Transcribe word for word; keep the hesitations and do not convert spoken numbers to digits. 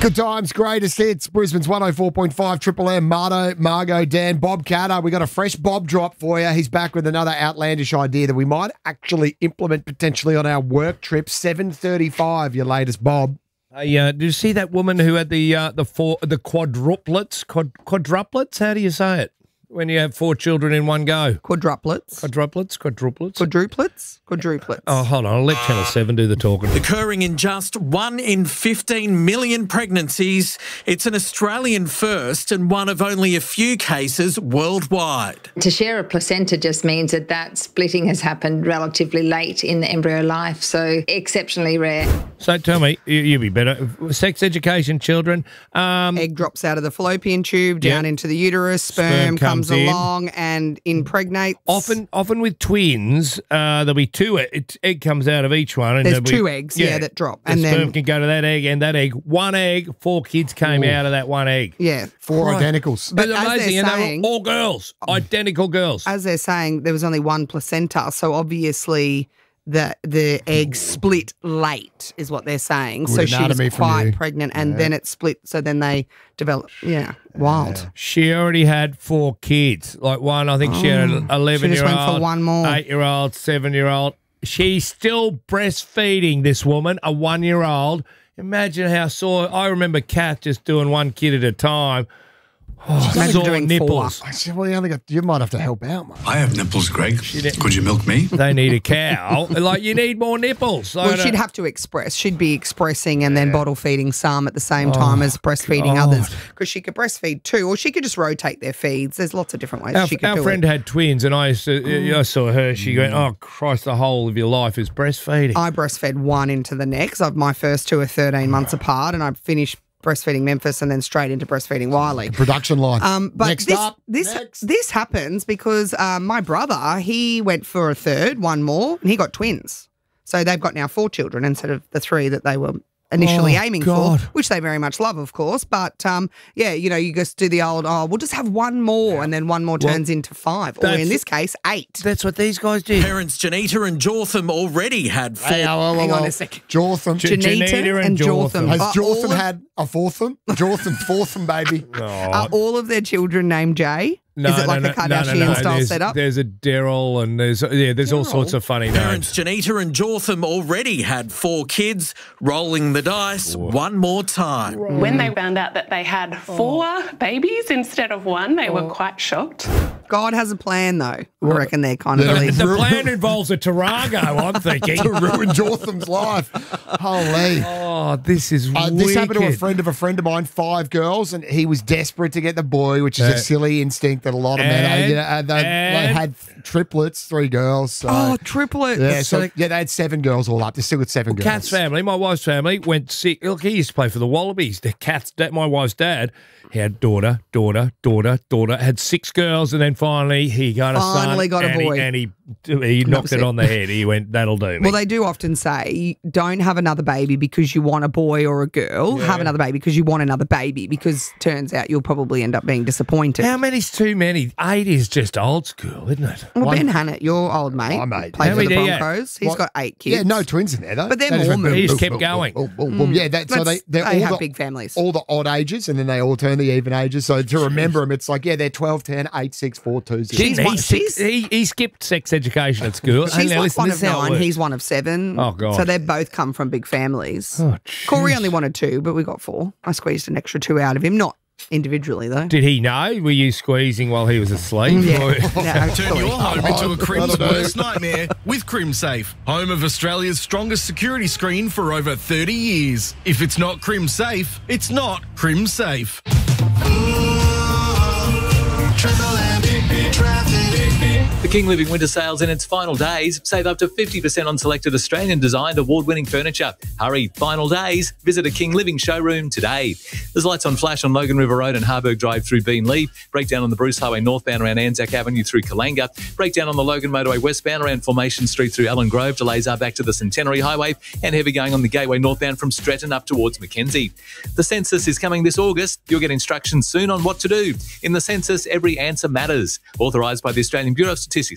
Good times, greatest hits. Brisbane's one oh four point five Triple M. Marto, Margot, Dan, Bob Carter. We got a fresh Bob drop for you. He's back with another outlandish idea that we might actually implement potentially on our work trip. seven thirty-five, your latest Bob. Hey, uh, did you see that woman who had the uh, the four the quadruplets? Quad, quadruplets? How do you say it when you have four children in one go? Quadruplets. Quadruplets? Quadruplets? Quadruplets? Quadruplets. Oh, hold on. I'll let Channel seven do the talking. Occurring in just one in fifteen million pregnancies. It's an Australian first and one of only a few cases worldwide. To share a placenta just means that that splitting has happened relatively late in the embryo life, so exceptionally rare. So tell me, you, you'd be better. Sex education, children. Um, Egg drops out of the fallopian tube, down Yep. into the uterus, sperm, Sperm comes, comes in. along and impregnates. Often, often with twins, uh, there'll be two. It, egg comes out of each one. And There's there'll be- two eggs, yeah, that drop. The And sperm then- can go to that egg and that egg. One egg, four kids came out of that one egg. Yeah. Four Right. identicals. But It's as amazing, they're and they saying- were all girls, identical girls. As they're saying, there was only one placenta, so obviously the the egg split late is what they're saying. Good so she anatomy was from quite you. pregnant, and then it split. So then they developed. Yeah, wild. She already had four kids. Like one, I think she had an Oh, eleven she just year went for old, one more. eight year old, seven year old. She's still breastfeeding this woman, a one year old. Imagine how sore. I remember Kath just doing one kid at a time. Oh, Imagine sore doing nipples. I said, well, you only got, you might have to help out, mate. I have nipples, Greg. Could you milk me? They need a cow. Like, you need more nipples. I Well, don't- she'd have to express. She'd be expressing and then bottle feeding some at the same time as breastfeeding God. others, because she could breastfeed too, or she could just rotate their feeds. There's lots of different ways Our, she could our do friend it. had twins, and I used to, I saw her. She went, "Oh Christ, the whole of your life is breastfeeding." I breastfed one into the next. I've my first two are thirteen months apart, and I finished breastfeeding Memphis and then straight into breastfeeding Wiley. Production line. Um, but Next this up. this Next. this happens because um, my brother, he went for a third, one more, and he got twins. So they've got now four children instead of the three that they were initially Oh, aiming God. for, which they very much love, of course. But um, yeah, you know, you just do the old, oh, we'll just have one more, and then one more turns into five, or that's- in this case, eight. That's what these guys did. Parents Janita and Jotham already had four. Hey, oh, oh, Hang oh, on oh. a second. Jotham. J- Janita, Janita and and Jotham. Jotham. Has Are Jotham all of- had a fourthum? Jotham, fourthum, baby. Are all of their children named Jay? No, Is it like no, a no, no, Kardashian no, no. style there's, setup? There's a Daryl, and there's yeah, there's all Daryl? sorts of funny Parents names. Janita and Jotham already had four kids, rolling the dice one more time. When they found out that they had four babies instead of one, they were quite shocked. God has a plan, though. I reckon they're kind of Yeah. really. The plan involves a Tarago, I'm thinking. To ruin Jotham's life. Holy. Oh, this is Uh, this happened to a wicked. friend of a friend of mine, five girls, and he was desperate to get the boy, which is Uh, a silly instinct that a lot of men and- have. You know, and they, they and- had triplets, three girls. So. Oh, triplets. Yeah, so, So- yeah, they had seven girls all up. They're still with seven girls. Kat's family, my wife's family, went sick. Look, he used to play for the Wallabies. The Kat's, that my wife's dad, he had daughter, daughter, daughter, daughter, had six girls, and then finally he got a son. Finally got a and he- boy. and he he knocked was it it. on the head. He went, "That'll do me." Well, they do often say, don't have another baby because you want a boy or a girl. Have another baby because you want another baby, because turns out you'll probably end up being disappointed. How many's too many? Eight is just old school, isn't it? well, One- Ben Hannett, your old mate, My mate. played How for the many do you have? Broncos. He's What? got eight kids. Yeah, no twins in there though. But they're They just went Mormons. boom, He just boom, kept boom, going. boom, boom, boom. Yeah, that, so they That's- they're they all have the, big families. all the odd ages, and then they all turn the even ages. So to remember them, it's like yeah, they're twelve, ten, eight, six, four, two, zero. She's he, one- skipped- she's- he, he skipped sex education at school. She's Hey, now like listen, one this of is how it nine. works. He's one of seven. Oh, God. So they both come from big families. Oh, Corey jeez. only wanted two, but we got four. I squeezed an extra two out of him, not individually though. Did he know? Were you squeezing while he was asleep? Yeah. Or- No, Turn your home into a Crim's I don't know. worst nightmare with CrimSafe, home of Australia's strongest security screen for over thirty years. If it's not CrimSafe, it's not CrimSafe. The King Living Winter Sale's in its final days. Save up to fifty percent on selected Australian-designed award-winning furniture. Hurry, final days. Visit a King Living showroom today. There's lights on flash on Logan River Road and Harburg Drive through Beenleigh. Breakdown on the Bruce Highway northbound around Anzac Avenue through Kalanga. Breakdown on the Logan Motorway westbound around Formation Street through Allen Grove. Delays are back to the Centenary Highway. And heavy going on the Gateway northbound from Stretton up towards Mackenzie. The census is coming this August. You'll get instructions soon on what to do. In the census, every answer matters. Authorised by the Australian Bureau of Statistics.